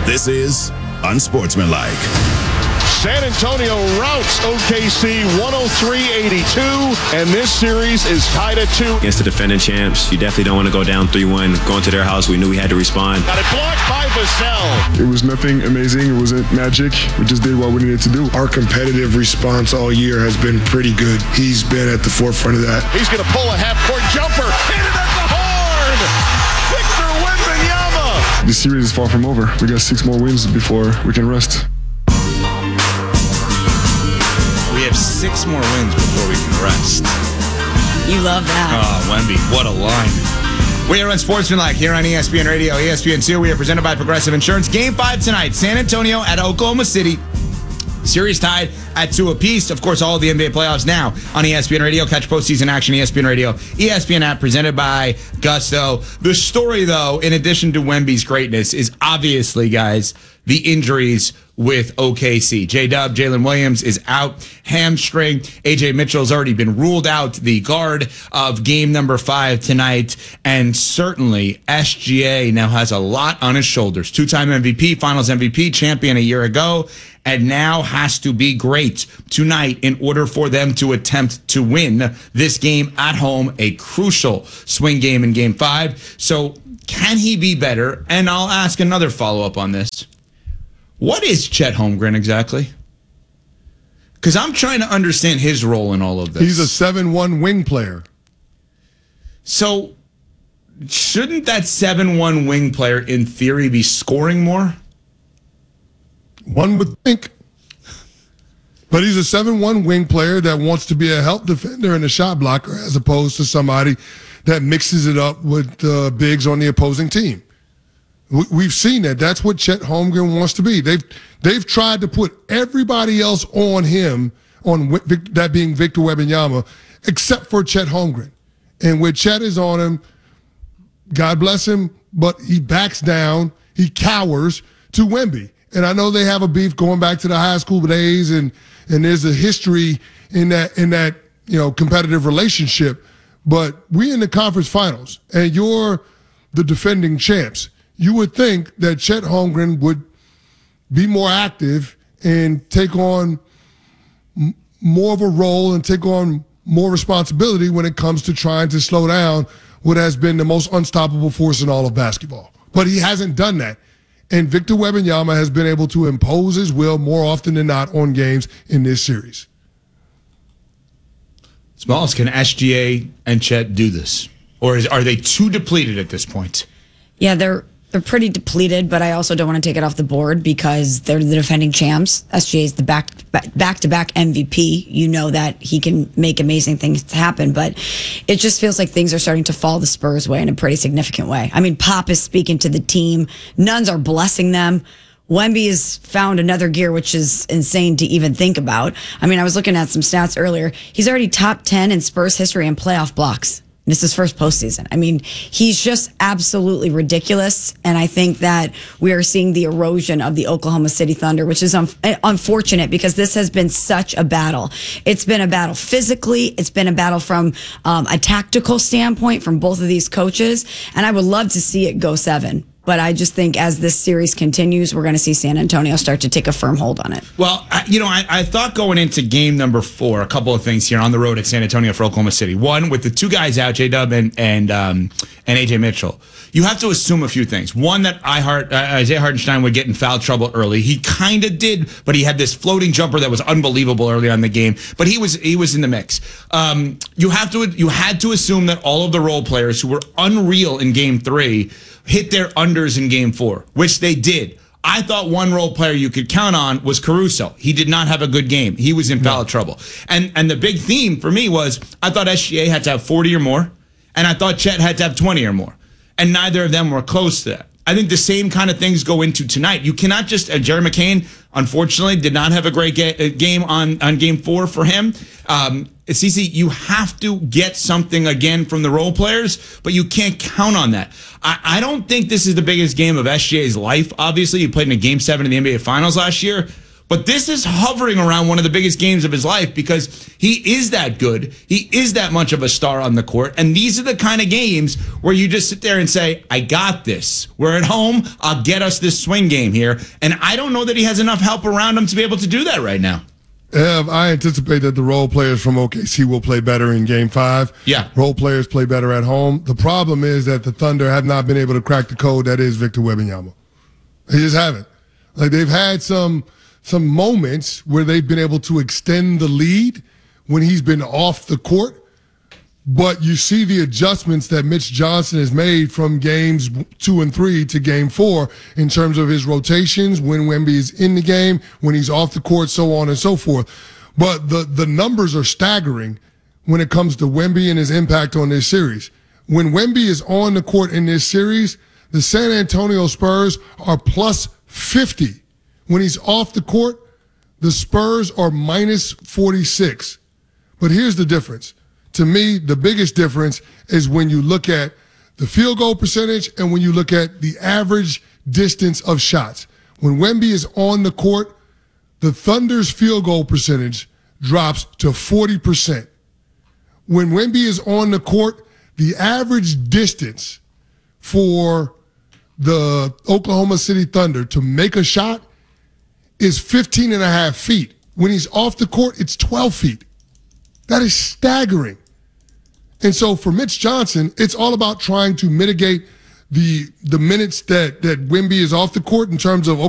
This is Unsportsmanlike. San Antonio routs OKC 103-82, and this series is tied at 2. Against the defending champs, you definitely don't want to go down 3-1. Going to their house, we knew we had to respond. Got it blocked by Vassell. It was nothing amazing. It wasn't magic. We just did what we needed to do. Our competitive response all year has been pretty good. He's been at the forefront of that. He's going to pull a half-court jumper. Hit it at the horn. Victor Wembanyama. This series is far from over. We got 6 more wins before we can rest. We have 6 more wins before we can rest. You love that. Oh, Wemby, what a line. We are Unsportsmanlike here on ESPN Radio, ESPN2. We are presented by Progressive Insurance. Game 5 tonight, San Antonio at Oklahoma City. Series tied at 2 apiece. Of course, all of the NBA playoffs now on ESPN Radio. Catch postseason action, ESPN Radio, ESPN app, presented by Gusto. The story, though, in addition to Wemby's greatness, is obviously, guys, the injuries with OKC. J-Dub, Jalen Williams is out, hamstring. AJ Mitchell's already been ruled out, the guard of game number 5 tonight. And certainly SGA now has a lot on his shoulders. 2-time MVP, finals MVP, champion a year ago, and now has to be great tonight in order for them to attempt to win this game at home, a crucial swing game in game 5. So can he be better? And I'll ask another follow-up on this. What is Chet Holmgren exactly? Because I'm trying to understand his role in all of this. He's a 7-1 wing player. So shouldn't that 7-1 wing player, in theory, be scoring more? One would think. But he's a 7-1 wing player that wants to be a help defender and a shot blocker, as opposed to somebody that mixes it up with bigs on the opposing team. We've seen that. That's what Chet Holmgren wants to be. They've tried to put everybody else on him, on that being Victor Wembanyama, except for Chet Holmgren. And when Chet is on him, God bless him, but he backs down, he cowers to Wemby. And I know they have a beef going back to the high school days, and there's a history in that competitive relationship. But we in the conference finals, and you're the defending champs. You would think that Chet Holmgren would be more active and take on more of a role and take on more responsibility when it comes to trying to slow down what has been the most unstoppable force in all of basketball. But he hasn't done that. And Victor Wembanyama has been able to impose his will more often than not on games in this series. Smalls, can SGA and Chet do this? Or are they too depleted at this point? Yeah, they're pretty depleted, but I also don't want to take it off the board because they're the defending champs. SGA is the back-to-back MVP. You know that he can make amazing things happen, but it just feels like things are starting to fall the Spurs' way in a pretty significant way. I mean, Pop is speaking to the team. Nuns are blessing them. Wemby has found another gear, which is insane to even think about. I mean, I was looking at some stats earlier. He's already top 10 in Spurs history in playoff blocks. This is his first postseason. I mean, he's just absolutely ridiculous. And I think that we are seeing the erosion of the Oklahoma City Thunder, which is unfortunate because this has been such a battle. It's been a battle physically. It's been a battle from a tactical standpoint from both of these coaches. And I would love to see it go 7. But I just think as this series continues, we're going to see San Antonio start to take a firm hold on it. Well, I thought going into game number 4, a couple of things here on the road at San Antonio for Oklahoma City. One, with the 2 guys out, J-Dub and AJ Mitchell, you have to assume a few things. One, that Isaiah Hartenstein would get in foul trouble early. He kind of did, but he had this floating jumper that was unbelievable early on in the game. But he was in the mix. You had to assume that all of the role players who were unreal in game 3 hit their unders in game 4, which they did. I thought one role player you could count on was Caruso. He did not have a good game. He was in foul trouble. And the big theme for me was I thought SGA had to have 40 or more, and I thought Chet had to have 20 or more. And neither of them were close to that. I think the same kind of things go into tonight. You cannot just, Jerry McCain, unfortunately, did not have a great game on game 4 for him. CC, you have to get something again from the role players, but you can't count on that. I don't think this is the biggest game of SGA's life. Obviously, he played in a Game 7 in the NBA Finals last year, But this is hovering around one of the biggest games of his life because he is that good. He is that much of a star on the court. And these are the kind of games where you just sit there and say, I got this. We're at home. I'll get us this swing game here. And I don't know that he has enough help around him to be able to do that right now. I anticipate that the role players from OKC will play better in Game 5. Yeah. Role players play better at home. The problem is that the Thunder have not been able to crack the code that is Victor Wembanyama. They just haven't. Like, they've had some moments where they've been able to extend the lead when he's been off the court. But you see the adjustments that Mitch Johnson has made from games 2 and 3 to game 4 in terms of his rotations, when Wemby is in the game, when he's off the court, so on and so forth. But the numbers are staggering when it comes to Wemby and his impact on this series. When Wemby is on the court in this series, the San Antonio Spurs are plus 50. When he's off the court, the Spurs are minus 46. But here's the difference. To me, the biggest difference is when you look at the field goal percentage and when you look at the average distance of shots. When Wemby is on the court, the Thunder's field goal percentage drops to 40%. When Wemby is on the court, the average distance for the Oklahoma City Thunder to make a shot is 15 and a half feet. When he's off the court, it's 12 feet. That is staggering. And so for Mitch Johnson, it's all about trying to mitigate the minutes that Wemby is off the court in terms of